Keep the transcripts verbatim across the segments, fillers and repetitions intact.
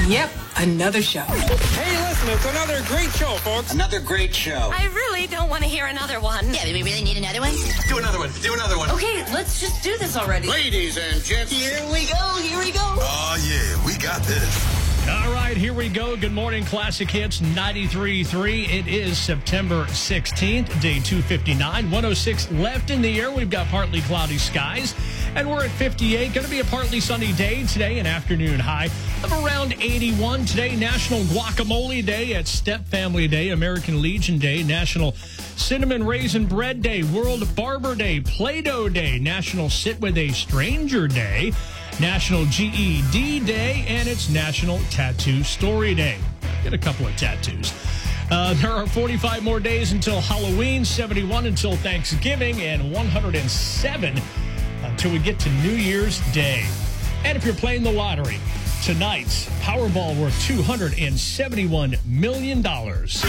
Yep, another show. Hey, listen, it's another great show, folks. Another great show. I really don't want to hear another one. Yeah, do we really need another one? Do another one. Do another one. Okay, let's just do this already. Ladies and gents, Here we go, here we go. Oh, yeah, we got this. All right, here we go. Good morning, Classic Hits ninety-three point three. It is September sixteenth, day two fifty-nine. one oh six left in the air. We've got partly cloudy skies, and we're at fifty-eight. Going to be a partly sunny day today, an afternoon high of around eighty-one. Today, National Guacamole Day, at Step Family Day, American Legion Day, National Cinnamon Raisin Bread Day, World Barber Day, Play-Doh Day, National Sit With a Stranger Day, National G E D Day, and it's National Tattoo Story Day. Get a couple of tattoos. Uh, there are forty-five more days until Halloween, seventy-one until Thanksgiving, and one hundred seven until we get to New Year's Day. And if you're playing the lottery, tonight's Powerball worth two hundred seventy-one million dollars.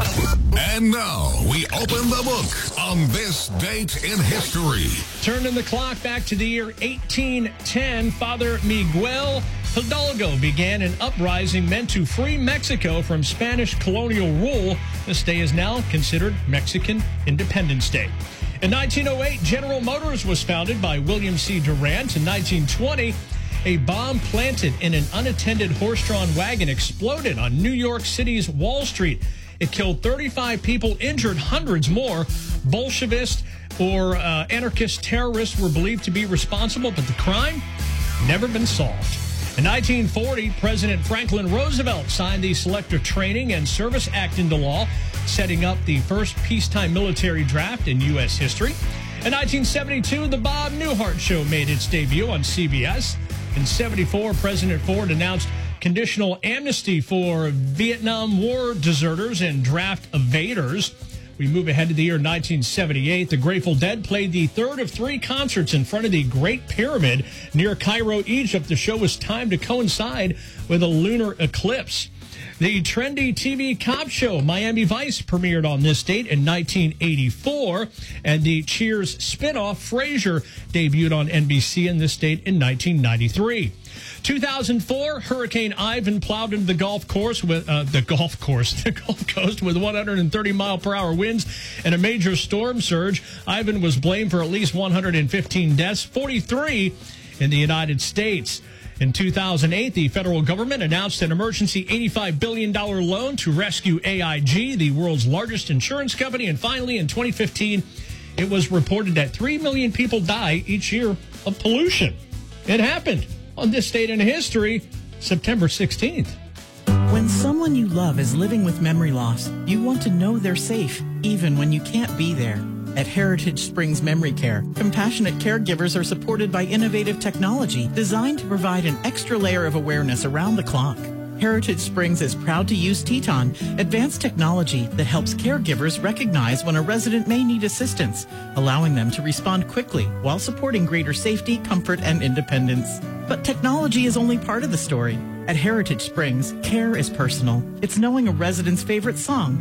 And now we open the book on this date in history. Turning the clock back to the year eighteen ten, Father Miguel Hidalgo began an uprising meant to free Mexico from Spanish colonial rule. This day is now considered Mexican Independence Day. In nineteen oh eight, General Motors was founded by William C. Durant. In nineteen twenty, a bomb planted in an unattended horse-drawn wagon exploded on New York City's Wall Street. It killed thirty-five people, injured hundreds more. Bolshevist or uh, anarchist terrorists were believed to be responsible, but the crime never been solved. In nineteen forty, President Franklin Roosevelt signed the Selective Training and Service Act into law, setting up the first peacetime military draft in U S history. In nineteen seventy-two, the Bob Newhart Show made its debut on C B S. In seventy-four, President Ford announced conditional amnesty for Vietnam War deserters and draft evaders. We move ahead to the year nineteen seventy-eight. The Grateful Dead played the third of three concerts in front of the Great Pyramid near Cairo, Egypt. The show was timed to coincide with a lunar eclipse. The trendy T V cop show Miami Vice premiered on this date in nineteen eighty-four, and the Cheers spinoff Frasier debuted on N B C in this date in nineteen ninety-three. two thousand four, Hurricane Ivan plowed into the golf course with uh, the golf course, the Gulf Coast with one hundred thirty mile per hour winds and a major storm surge. Ivan was blamed for at least one hundred fifteen deaths, forty-three in the United States. In two thousand eight, the federal government announced an emergency eighty-five billion dollars loan to rescue A I G, the world's largest insurance company. And finally, in twenty fifteen, it was reported that three million people die each year of pollution. It happened on this date in history, September sixteenth. When someone you love is living with memory loss, you want to know they're safe, even when you can't be there. At Heritage Springs Memory Care, compassionate caregivers are supported by innovative technology designed to provide an extra layer of awareness around the clock. Heritage Springs is proud to use Teton, advanced technology that helps caregivers recognize when a resident may need assistance, allowing them to respond quickly while supporting greater safety, comfort, and independence. But technology is only part of the story. At Heritage Springs, care is personal. It's knowing a resident's favorite song